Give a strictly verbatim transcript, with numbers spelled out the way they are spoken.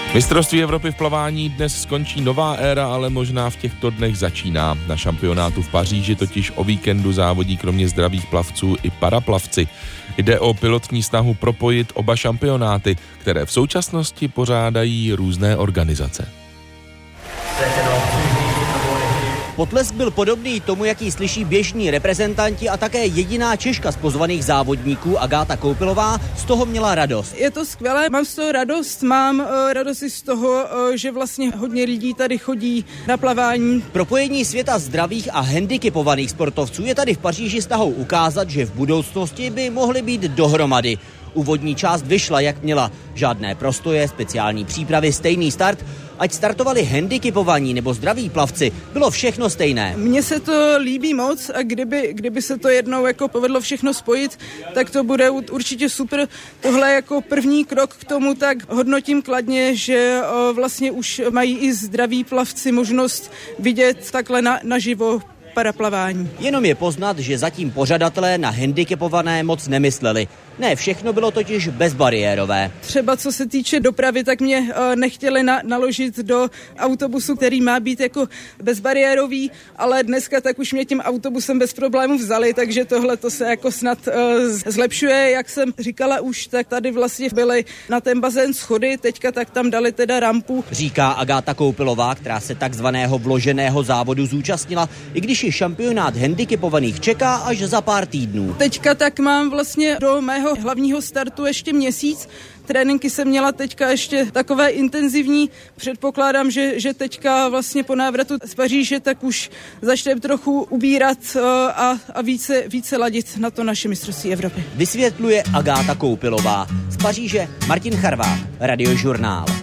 Mistrovství Evropy v plavání dnes skončí nová éra, ale možná v těchto dnech začíná. Na šampionátu v Paříži totiž o víkendu závodí kromě zdravých plavců i paraplavci. Jde o pilotní snahu propojit oba šampionáty, které v současnosti pořádají různé organizace. Potlesk byl podobný tomu, jaký slyší běžní reprezentanti a také jediná Češka z pozvaných závodníků Agáta Koupilová z toho měla radost. Je to skvělé, mám z toho radost, mám uh, radost i z toho, uh, že vlastně hodně lidí tady chodí na plavání. Propojení světa zdravých a handicapovaných sportovců je tady v Paříži snahou ukázat, že v budoucnosti by mohly být dohromady. Úvodní část vyšla, jak měla. Žádné prostoje, speciální přípravy, stejný start. Ať startovali handicapovaní nebo zdraví plavci, bylo všechno stejné. Mně se to líbí moc a kdyby, kdyby se to jednou jako povedlo všechno spojit, tak to bude určitě super. Tohle jako první krok k tomu, tak hodnotím kladně, že o, vlastně už mají i zdraví plavci možnost vidět takhle na, naživo paraplavání. Jenom je poznat, že zatím pořadatelé na handicapované moc nemysleli. Ne, všechno bylo totiž bezbariérové. Třeba co se týče dopravy, tak mě uh, nechtěli na, naložit do autobusu, který má být jako bezbariérový, ale dneska tak už mě tím autobusem bez problémů vzali, takže tohle to se jako snad uh, zlepšuje. Jak jsem říkala už, tak tady vlastně byly na ten bazén schody, teďka tak tam dali teda rampu. Říká Agáta Koupilová, která se takzvaného vloženého závodu zúčastnila, i když ji šampionát handicapovaných čeká až za pár týdnů. Teďka tak mám vlastně do mého hlavního startu ještě měsíc. Tréninky jsem měla teďka ještě takové intenzivní. Předpokládám, že, že teďka vlastně po návratu z Paříže tak už začneme trochu ubírat a, a více, více ladit na to naše mistrovství Evropy. Vysvětluje Agáta Koupilová. Z Paříže Martin Charvák, Radiožurnál.